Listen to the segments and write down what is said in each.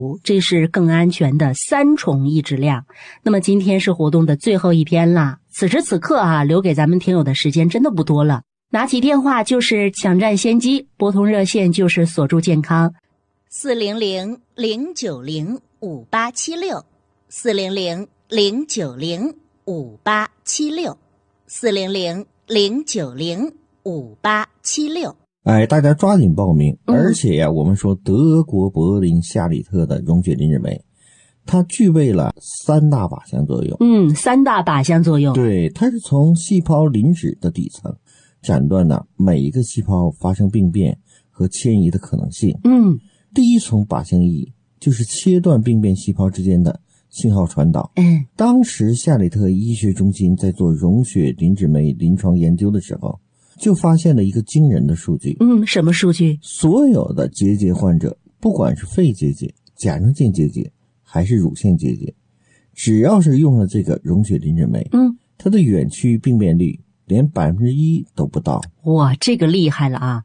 这是更安全的3重抑制量。那么今天是活动的最后一天了，此时此刻啊，留给咱们听友的时间真的不多了。拿起电话就是抢占先机，拨通热线就是锁住健康，400-090-5876，400-090-5876。 大家抓紧报名。而且呀，我们说德国柏林夏里特的溶血磷脂酶，它具备了3大靶向作用。 3大靶向作用。 对，它是从细胞磷脂的底层斩断了每一个细胞发生病变和迁移的可能性。第一重靶向意义就是切断病变细胞之间的信号传导。当时夏里特医学中心在做溶血磷脂酶临床研究的时候，就发现了一个惊人的数据。 什么数据？ 所有的结节患者，不管是肺结节、甲状腺结节还是乳腺结节，只要是用了这个溶血磷脂酶，它的远趋病变率连 1% 都不到。 哇，这个厉害了啊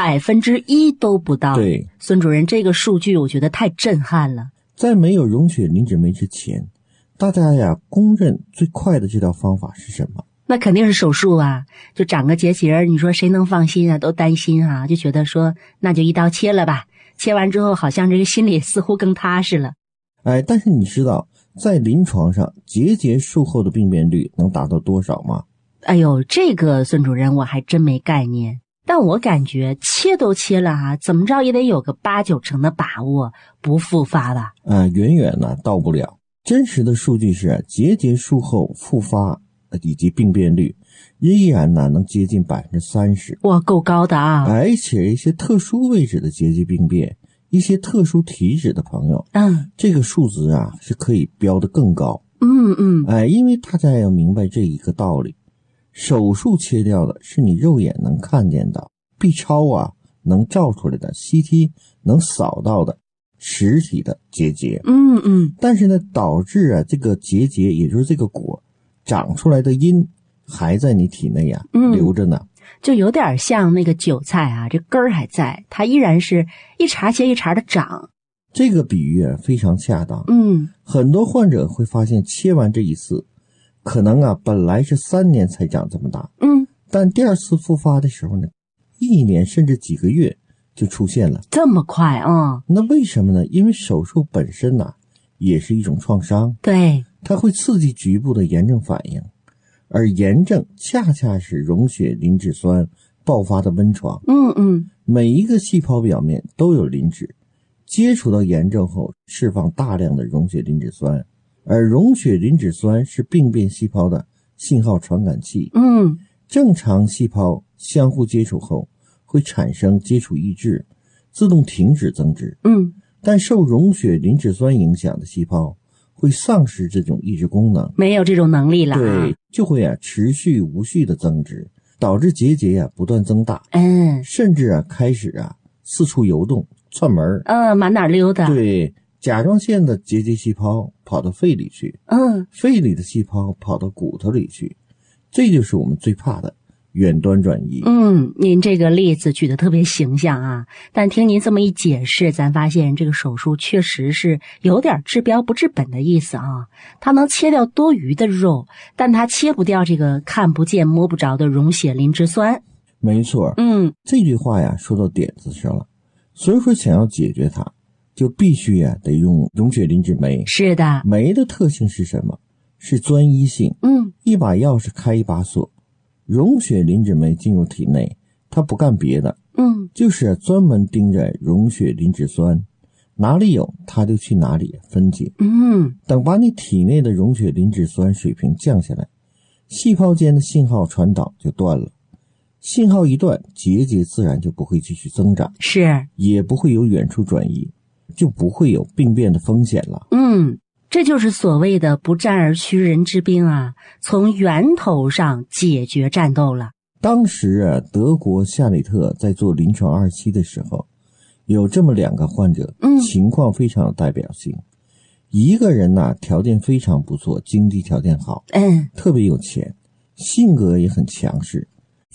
，1%都不到。 对， 孙主任，这个数据我觉得太震撼了。 在没有溶血磷脂酶之前，大家呀公认最快的这条方法是什么？ 那肯定是手术啊，就长个结节，你说谁能放心啊？都担心啊，就觉得说那就一刀切了吧，切完之后好像这个心里似乎更踏实了。 但是你知道在临床上结节术后的病变率能达到多少吗？ 哎呦，这个孙主任我还真没概念，但我感觉切都切了啊，怎么着也得有个8-9成的把握不复发吧？ 远远呢到不了。真实的数据是结节术后复发以及病变率依然呢能接近 30%。 哇，够高的啊！ 而且一些特殊位置的结节病变，一些特殊体质的朋友，这个数值啊是可以标得更高。因为大家要明白这一个道理，手术切掉的是你肉眼能看见到 B 超啊能照出来的 CT 能扫到的实体的结节。但是呢导致这个结节，也就是这个果长出来的因还在你体内留着呢， 就有点像那个韭菜啊，这根儿还在，它依然是一茬接一茬的长。 这个比喻非常恰当。很多患者会发现切完这一次可能本来是3年才长这么大，但第2次复发的时候呢，1年甚至几个月就出现了。 这么快啊？ 那为什么呢？因为手术本身也是一种创伤， 对， 它会刺激局部的炎症反应，而炎症恰恰是溶血磷脂酸爆发的温床。每一个细胞表面都有磷脂，接触到炎症后释放大量的溶血磷脂酸，而溶血磷脂酸是病变细胞的信号传感器。正常细胞相互接触后会产生接触抑制，自动停止增殖。但受溶血磷脂酸影响的细胞会丧失这种抑制功能， 没有这种能力了。 对，就会持续无序的增殖，导致结节不断增大。甚至开始四处游动窜门， 满哪溜达。 对，甲状腺的结节细胞跑到肺里去，肺里的细胞跑到骨头里去，这就是我们最怕的远端转移。 您这个例子举得特别形象啊，但听您这么一解释，咱发现这个手术确实是有点治标不治本的意思啊。它能切掉多余的肉，但它切不掉这个看不见摸不着的溶血磷脂酸。 没错。这句话说到点子上了。所以说想要解决它，就必须得用溶血磷脂酶。 是的。 酶的特性是什么？是专一性。一把钥匙开一把锁。溶血磷脂酶进入体内，它不干别的，就是专门盯着溶血磷脂酸，哪里有它就去哪里分解。等把你体内的溶血磷脂酸水平降下来，细胞间的信号传导就断了。信号一断，结节自然就不会继续增长， 是， 也不会有远处转移，就不会有病变的风险了。 这就是所谓的不战而屈人之兵啊，从源头上解决战斗了。 当时德国夏里特在做临床2期的时候，有这么2个患者，情况非常有代表性。一个人条件非常不错，经济条件好，特别有钱，性格也很强势，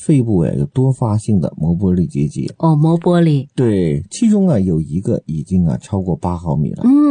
肺部有多发性的膜玻璃结节。 膜玻璃。 对，其中有一个已经超过8毫米了。